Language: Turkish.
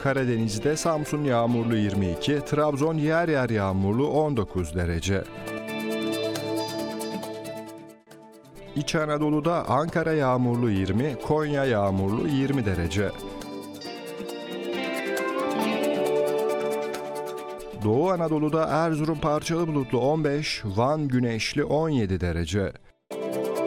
Karadeniz'de Samsun yağmurlu 22, Trabzon yer yer yağmurlu 19 derece. İç Anadolu'da Ankara yağmurlu 20, Konya yağmurlu 20 derece. Doğu Anadolu'da Erzurum parçalı bulutlu 15, Van güneşli 17 derece.